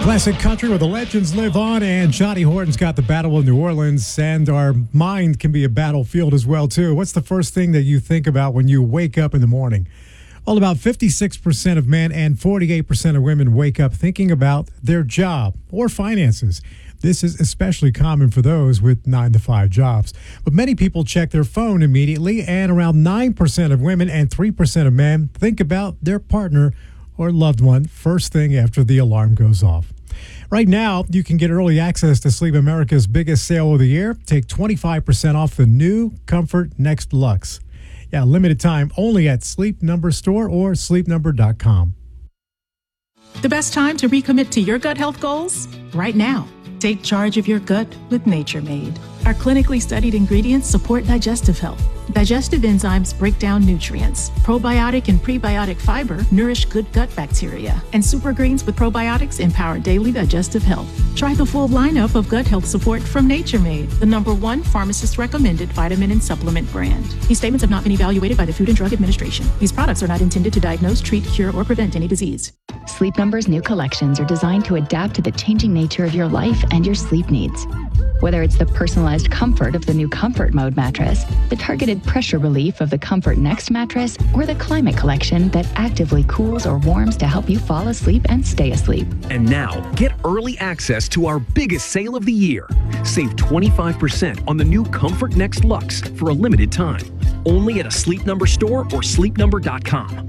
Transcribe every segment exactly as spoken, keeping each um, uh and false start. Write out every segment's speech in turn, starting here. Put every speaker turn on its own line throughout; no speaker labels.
Classic country where the legends live on, and Johnny Horton's got the Battle of New Orleans, and our mind can be a battlefield as well, too. What's the first thing that you think about when you wake up in the morning? Well, about fifty-six percent of men and forty-eight percent of women wake up thinking about their job or finances. This is especially common for those with nine to five jobs. But many people check their phone immediately, and around nine percent of women and three percent of men think about their partner or loved one first thing after the alarm goes off. Right now, you can get early access to Sleep America's biggest sale of the year. Take twenty-five percent off the new Comfort Next Luxe. Yeah, limited time only at Sleep Number Store or sleep number dot com.
The best time to recommit to your gut health goals? Right now. Take charge of your gut with Nature Made. Our clinically studied ingredients support digestive health. Digestive enzymes break down nutrients. Probiotic and prebiotic fiber nourish good gut bacteria. And super greens with probiotics empower daily digestive health. Try the full lineup of gut health support from Nature Made, the number one pharmacist-recommended vitamin and supplement brand. These statements have not been evaluated by the Food and Drug Administration. These products are not intended to diagnose, treat, cure, or prevent any disease.
Sleep Number's new collections are designed to adapt to the changing nature of your life and your sleep needs. Whether it's the personalized comfort of the new Comfort Mode mattress, the targeted pressure relief of the Comfort Next mattress, or the Climate Collection that actively cools or warms to help you fall asleep and stay asleep.
And now, get early access to our biggest sale of the year. Save twenty-five percent on the new Comfort Next Luxe for a limited time. Only at a Sleep Number store or sleep number dot com.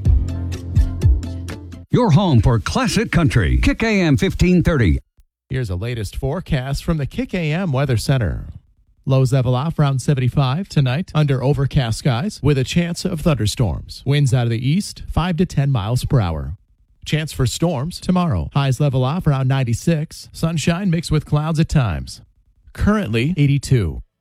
Your home for classic country. Kick A M fifteen thirty.
Here's a latest forecast from the Kick A M Weather Center. Lows level off around seventy-five tonight under overcast skies with a chance of thunderstorms. Winds out of the east, five to ten miles per hour. Chance for storms tomorrow. Highs level off around ninety-six. Sunshine mixed with clouds at times. Currently eighty-two.